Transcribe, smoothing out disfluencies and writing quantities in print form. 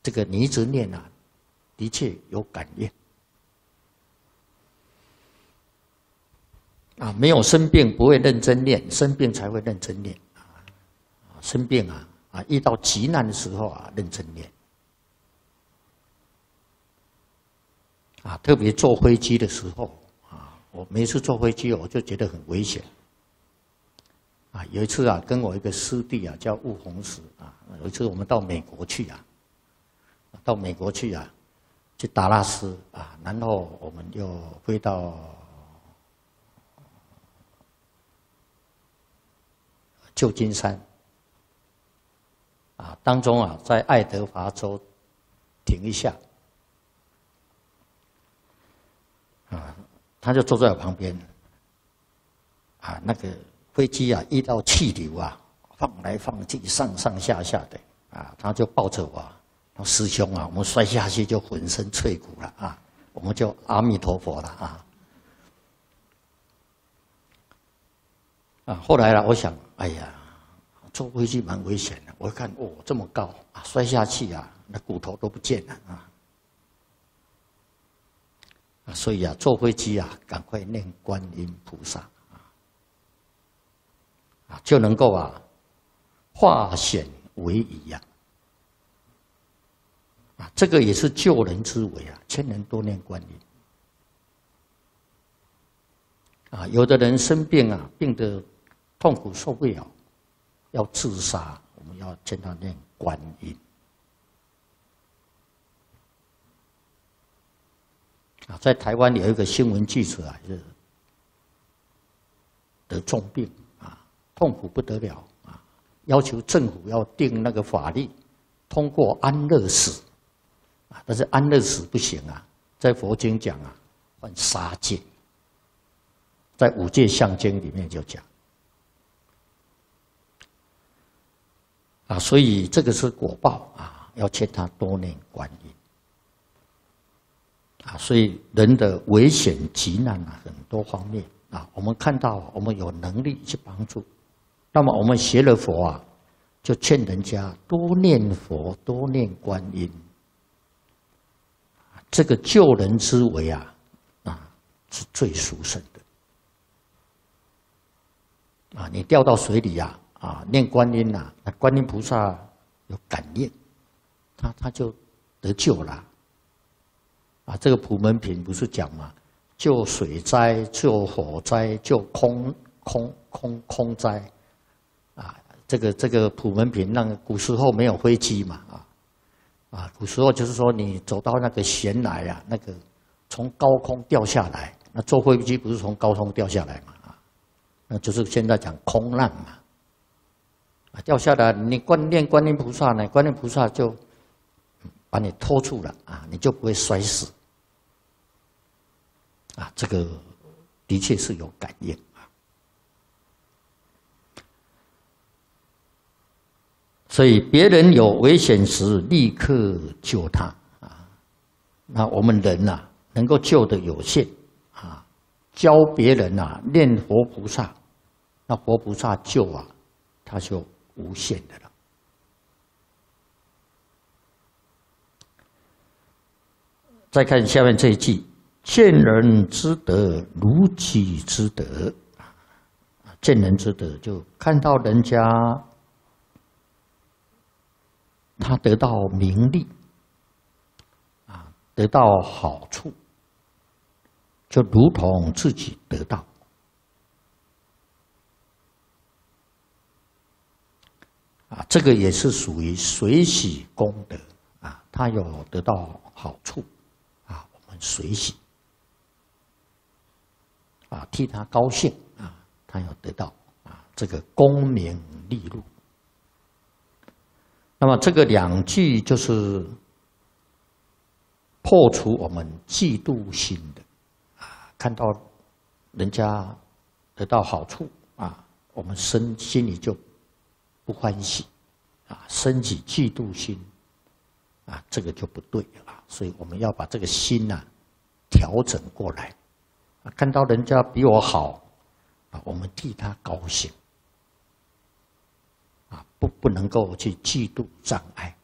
这个你一直念啊，的确有感应。啊，没有生病不会认真念，生病才会认真念。生病遇到急难的时候认真念。特别坐飞机的时候我每次坐飞机我就觉得很危险。有一次跟我一个师弟叫悟洪石有一次我们到美国去去达拉斯然后我们又飞到旧金山当中在爱德华州停一下他就坐在我旁边那个飞机遇到气流放来放去上上下下的他就抱着我说师兄我们摔下去就浑身脆骨了我们就阿弥陀佛了后来我想哎呀坐飞机蛮危险的，我看这么高摔下去那骨头都不见了所以坐飞机赶快念观音菩萨就能够化险为夷这个也是救人之为千人多念观音有的人生病病得痛苦受不了，要自杀，我们要见他念观音在台湾有一个新闻记者是得重病痛苦不得了要求政府要定那个法律，通过安乐死但是安乐死不行在佛经讲犯杀戒，在五戒相经里面就讲所以这个是果报要劝他多念观音所以人的危险急难很多方面我们看到我们有能力去帮助，那么我们学了佛就劝人家多念佛多念观音这个救人之为是最殊胜的你掉到水里念观音那观音菩萨有感应他就得救了这个普门品不是讲吗？救水灾救火灾救空灾这个普门品那个古时候没有飞机嘛古时候就是说你走到那个悬崖那个从高空掉下来，那坐飞机不是从高空掉下来嘛那就是现在讲空难嘛掉下来你念观音菩萨呢，观音菩萨就把你拖住了你就不会摔死这个的确是有感应所以别人有危险时立刻救他那我们人能够救的有限教别人念佛菩萨，那佛菩萨救他就无限的了。再看下面这一句：见人之德，如己之德。见人之德，就看到人家他得到名利，得到好处，就如同自己得到。这个也是属于随喜功德他有得到好处我们随喜替他高兴他有得到这个功名利禄。那么这个两句就是破除我们嫉妒心的看到人家得到好处我们心里就不欢喜升起嫉妒心这个就不对了所以我们要把这个心调整过来看到人家比我好我们替他高兴不能够去嫉妒障碍